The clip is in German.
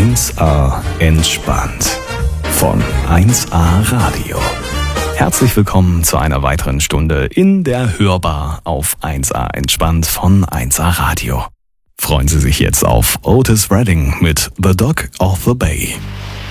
1A entspannt von 1A Radio. Herzlich willkommen zu einer weiteren Stunde in der Hörbar auf 1A entspannt von 1A Radio. Freuen Sie sich jetzt auf Otis Redding mit The Dock of the Bay.